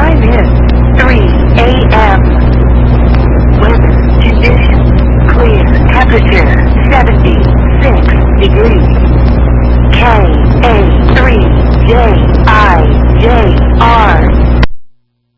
Time is 3 a.m. Weather conditions clear. Temperature 76 degrees. KA3JIJR